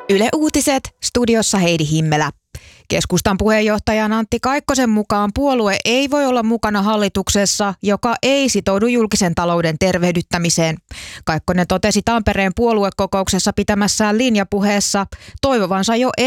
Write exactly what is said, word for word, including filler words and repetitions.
Yle Uutiset, studiossa Heidi Himmelä. Keskustan puheenjohtajan Antti Kaikkosen mukaan puolue ei voi olla mukana hallituksessa, joka ei sitoudu julkisen talouden tervehdyttämiseen. Kaikkonen totesi Tampereen puoluekokouksessa pitämässään linjapuheessa toivovansa jo